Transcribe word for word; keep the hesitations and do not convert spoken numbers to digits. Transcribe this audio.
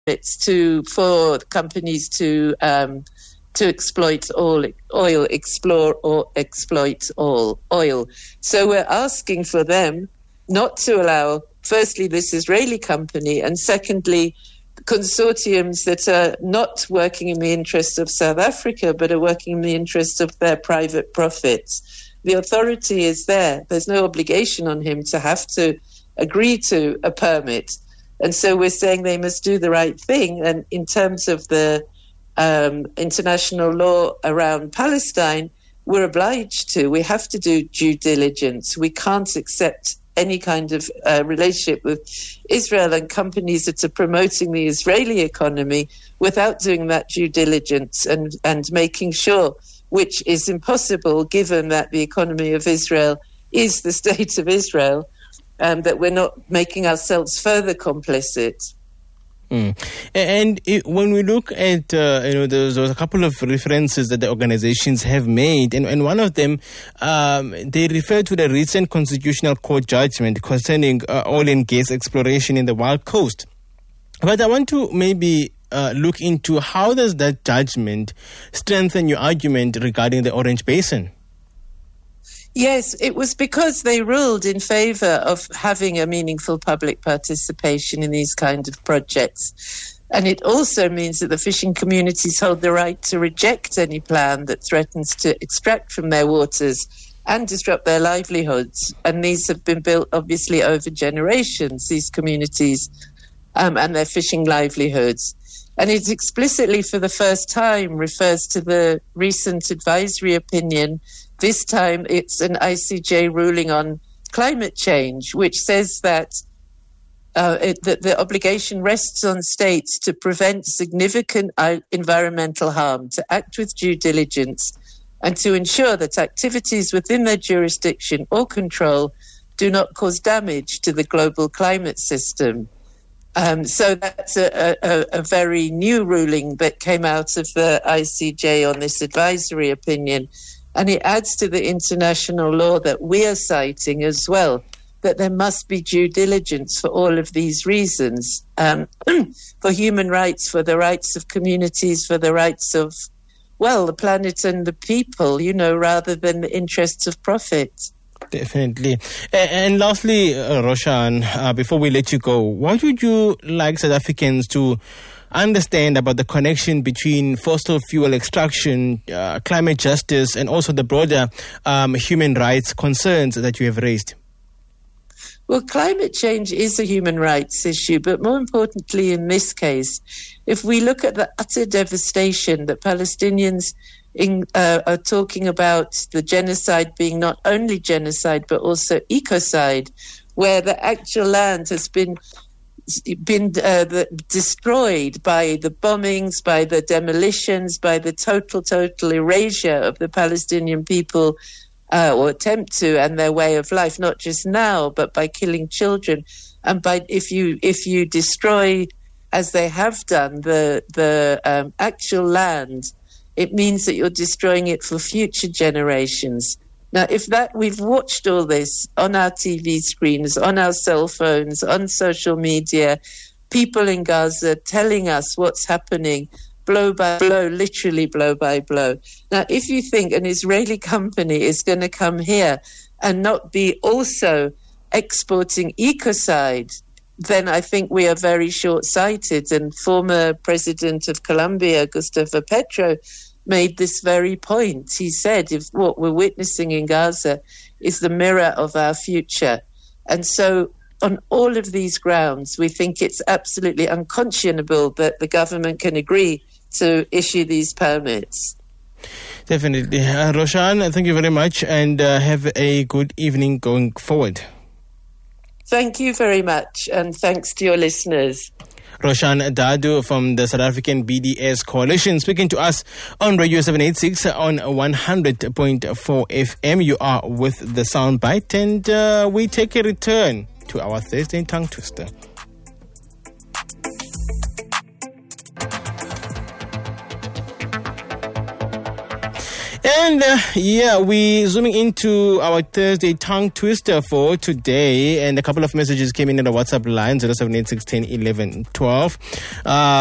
it's to for companies to um, to exploit all oil, explore or exploit all oil. So we're asking for them not to allow, firstly, this Israeli company, and secondly, consortiums that are not working in the interests of South Africa, but are working in the interests of their private profits. The authority is there. There's no obligation on him to have to agree to a permit. And so we're saying they must do the right thing. And in terms of the um, international law around Palestine, we're obliged to. We have to do due diligence. We can't accept any kind of uh, relationship with Israel and companies that are promoting the Israeli economy without doing that due diligence and, and making sure, which is impossible given that the economy of Israel is the state of Israel, um, that we're not making ourselves further complicit. Mm. And it, when we look at, uh, you know, there's, there's a couple of references that the organizations have made, and, and one of them, um, they refer to the recent Constitutional Court judgment concerning uh, oil and gas exploration in the Wild Coast. But I want to maybe uh, look into how does that judgment strengthen your argument regarding the Orange Basin? Yes, it was because they ruled in favour of having a meaningful public participation in these kind of projects. And it also means that the fishing communities hold the right to reject any plan that threatens to extract from their waters and disrupt their livelihoods. And these have been built, obviously, over generations, these communities um, and their fishing livelihoods. And it explicitly, for the first time, refers to the recent advisory opinion. This time it's an I C J ruling on climate change, which says that, uh, it, that the obligation rests on states to prevent significant environmental harm, to act with due diligence, and to ensure that activities within their jurisdiction or control do not cause damage to the global climate system. Um, so that's a, a, a very new ruling that came out of the I C J on this advisory opinion. And it adds to the international law that we are citing as well, that there must be due diligence for all of these reasons, um, for human rights, for the rights of communities, for the rights of, well, the planet and the people, you know, rather than the interests of profit. Definitely. And lastly, uh, Roshan, uh, before we let you go, what would you like South Africans to understand about the connection between fossil fuel extraction, uh, climate justice, and also the broader um, human rights concerns that you have raised? Well, climate change is a human rights issue, but more importantly in this case, if we look at the utter devastation that Palestinians in, uh, are talking about, the genocide being not only genocide but also ecocide, where the actual land has been been uh, the, destroyed by the bombings, by the demolitions, by the total, total erasure of the Palestinian people, uh, or attempt to, and their way of life, not just now, but by killing children. And by if you if you destroy, as they have done, the, the um, actual land, it means that you're destroying it for future generations. Now, if that we've watched all this on our T V screens, on our cell phones, on social media, people in Gaza telling us what's happening, blow by blow, literally blow by blow. Now, if you think an Israeli company is going to come here and not be also exporting ecocide, then I think we are very short-sighted. And former President of Colombia, Gustavo Petro, made this very point. He said, if what we're witnessing in Gaza is the mirror of our future. And so on all of these grounds, we think it's absolutely unconscionable that the government can agree to issue these permits. Definitely. Uh, Roshan, thank you very much, and uh, have a good evening going forward. Thank you very much, and thanks to your listeners. Roshan Dadu from the South African B D S Coalition speaking to us on Radio seven eighty-six on one hundred point four F M. You are with the Soundbite, and uh, we take a return to our Thursday Tongue Twister. And uh, yeah, we zooming into our Thursday tongue twister for today, and a couple of messages came in on the WhatsApp line zero seven eight six one zero one one one two. Uh,